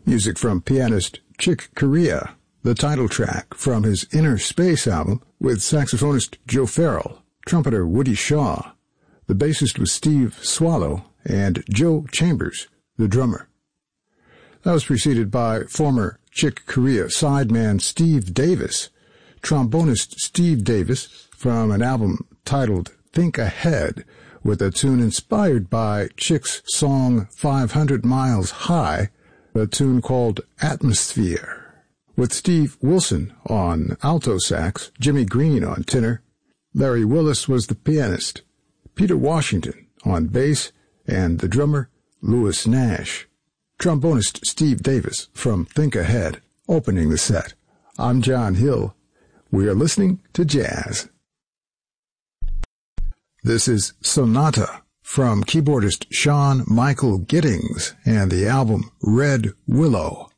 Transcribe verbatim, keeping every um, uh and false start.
Music from pianist Chick Corea, the title track from his Inner Space album with saxophonist Joe Farrell, trumpeter Woody Shaw. The bassist was Steve Swallow, and Joe Chambers, the drummer. That was preceded by former Chick Corea sideman Steve Davis, trombonist Steve Davis, from an album titled Think Ahead, with a tune inspired by Chick's song five hundred miles High, a tune called Atmosphere, with Steve Wilson on alto sax, Jimmy Green on tenor. Larry Willis was the pianist, Peter Washington on bass, and the drummer, Louis Nash. Trombonist Steve Davis from Think Ahead, opening the set. I'm John Hill. We are listening to jazz. This is Sonata from keyboardist Sean Michael Gittings and the album Red Willow.